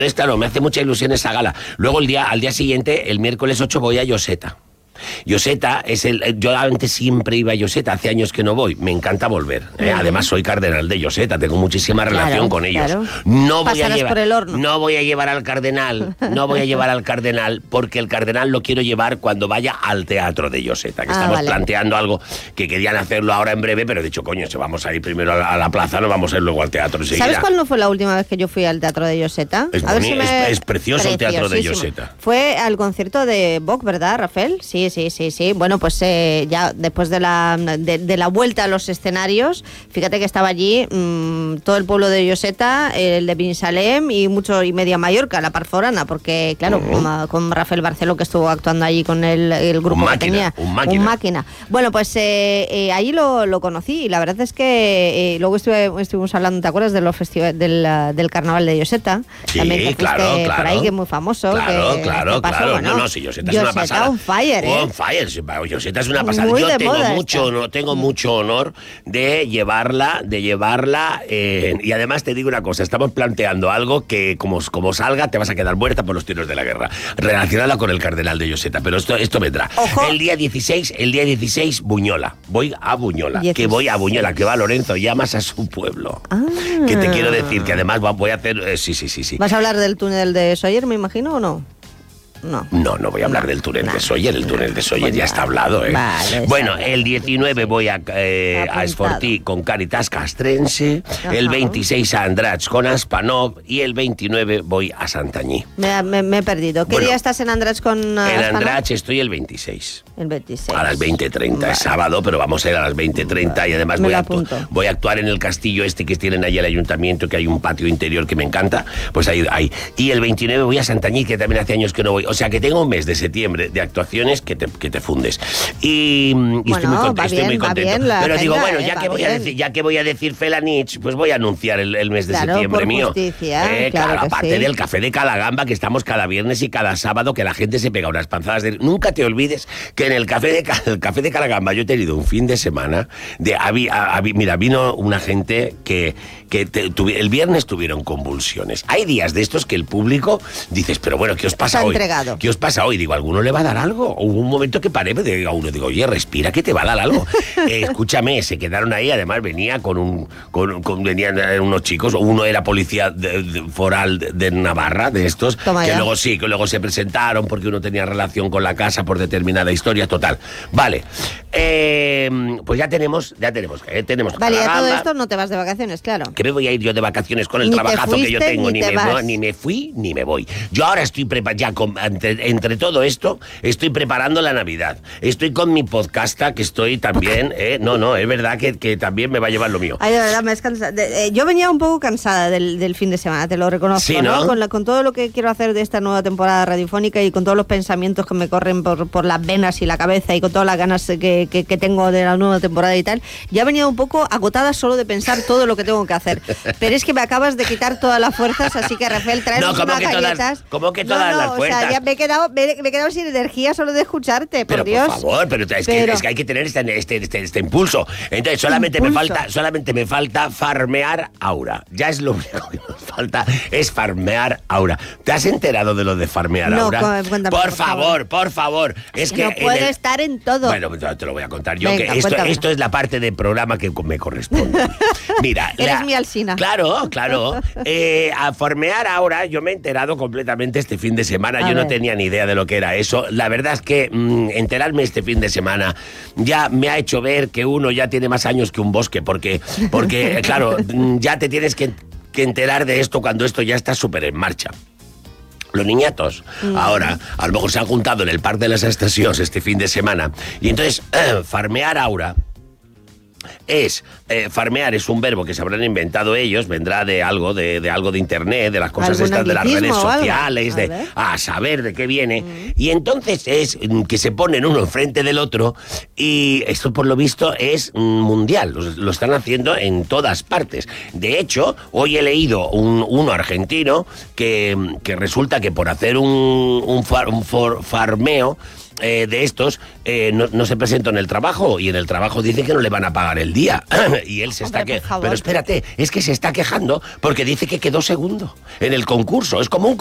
Entonces, claro, me hace mucha ilusión esa gala. Luego al día siguiente, el miércoles 8, voy a Lloseta. Lloseta es yo antes siempre iba a Lloseta, hace años que no voy, me encanta volver. Además soy cardenal de Lloseta, tengo muchísima relación con ellos. Claro. No voy a llevar al cardenal porque el cardenal lo quiero llevar cuando vaya al teatro de Lloseta, que estamos planteando algo que querían hacerlo ahora en breve, pero he dicho, coño, si vamos a ir primero a la plaza, no vamos a ir luego al teatro enseguida. ¿Sabes cuándo fue la última vez que yo fui al teatro de Lloseta? Es precioso el teatro de Lloseta. Fue al concierto de Boc, ¿verdad, Rafael? Sí. Bueno, pues ya después de la vuelta a los escenarios, fíjate que estaba allí todo el pueblo de Lloseta, el de Binissalem y media Mallorca, la part forana, porque claro, con Rafael Barceló, que estuvo actuando allí con el grupo que tenía. Un máquina. Bueno, pues ahí lo conocí y la verdad es que luego estuvimos hablando, ¿te acuerdas de los festivales del carnaval de Lloseta? Sí, también que claro. Por ahí, que es muy famoso. Claro. Bueno, No, sí, Lloseta es una pasada. On fire, On fire, Lloseta es una pasada. Yo tengo mucho honor de llevarla, y además te digo una cosa, estamos planteando algo que como salga te vas a quedar muerta por los tiros de la guerra, relacionada con el cardenal de Lloseta, pero esto vendrá. Ojo. El día 16, Buñola. Voy a Buñola, que va Lorenzo Llamas a su pueblo. Que te quiero decir que además voy a hacer... Sí. ¿Vas a hablar del túnel de Sóller, me imagino, o no? No voy a hablar del túnel de Sóller. El túnel de Sóller ya está hablado, ¿eh? Vale, bueno, el 19 voy a Esfortí con Caritas Castrense, el 26 a Andratx con Aspanov y el 29 voy a Santanyí. Me he perdido. ¿Qué día estás en Andratx con Aspanov? En Andratx estoy el 26. El 26. A las 20:30, es sábado, pero vamos a ir a las 20:30 y además voy a actuar en el castillo que tienen ahí el ayuntamiento, que hay un patio interior que me encanta, pues ahí. Y el 29 voy a Santanyí, que también hace años que no voy. O sea que tengo un mes de septiembre de actuaciones que te fundes. Y estoy muy contento. Pero digo, bueno, ya que voy a decir Felanich, pues voy a anunciar el mes de septiembre mío. Aparte del café de Calagamba, que estamos cada viernes y cada sábado, que la gente se pega unas panzadas de... Nunca te olvides que en el café de Calagamba yo he tenido un fin de semana mira, vino una gente que el viernes tuvieron convulsiones. Hay días de estos que el público dices, pero bueno, ¿qué os pasa hoy? ¿Qué os pasa hoy? Digo, ¿alguno le va a dar algo? Hubo un momento que paré, me digo a uno, oye, respira, que te va a dar algo. Escúchame, se quedaron ahí, además venía venían unos chicos, uno era policía foral de Navarra, de estos, que luego se presentaron porque uno tenía relación con la casa por determinada historia, total. Vale, pues ya tenemos. Vale, a todo esto no te vas de vacaciones, claro. Que me voy a ir yo de vacaciones con el trabajazo que yo tengo, ni me fui ni me voy. Yo ahora estoy entre todo esto, estoy preparando la Navidad. Estoy con mi podcasta, que estoy también, no, es verdad que también me va a llevar lo mío. Ay, de verdad, me es cansada. Yo venía un poco cansada del fin de semana, te lo reconozco, sí, ¿no? Con todo lo que quiero hacer de esta nueva temporada radiofónica y con todos los pensamientos que me corren por las venas y la cabeza y con todas las ganas que tengo de la nueva temporada y tal, ya venía un poco agotada solo de pensar todo lo que tengo que hacer. Pero es que me acabas de quitar todas las fuerzas, así que Rafael, tráenos unas galletas. ¿Cómo que todas las fuerzas? O sea, ya me he quedado sin energía solo de escucharte, por Dios. Por favor, es que hay que tener este impulso. Entonces solamente me falta farmear aura. Ya es lo único que nos falta, es farmear aura. ¿Te has enterado de lo de farmear aura? Cuéntame, por favor. Es que no puede estar en todo. Bueno, te lo voy a contar yo. Venga, que esto es la parte del programa que me corresponde. Mira, eres mi Alsina. Claro. A farmear aura yo me he enterado completamente este fin de semana. Yo no tenía ni idea de lo que era eso. La verdad es que enterarme este fin de semana ya me ha hecho ver que uno ya tiene más años que un bosque, porque claro, ya te tienes que enterar de esto cuando esto ya está súper en marcha. Los niñatos ahora a lo mejor se han juntado en el Parque de las Estaciones este fin de semana y entonces farmear aura farmear es un verbo que se habrán inventado ellos, vendrá de algo de internet, de las cosas estas de las redes sociales, a saber de qué viene. Y entonces es que se ponen uno enfrente del otro y esto por lo visto es mundial, lo están haciendo en todas partes. De hecho, hoy he leído uno argentino que resulta que por hacer un farmeo de estos no se presentó en el trabajo, y en el trabajo dicen que no le van a pagar el día. Y él se está quejando. Pero espérate, es que se está quejando porque dice que quedó segundo en el concurso. Es como un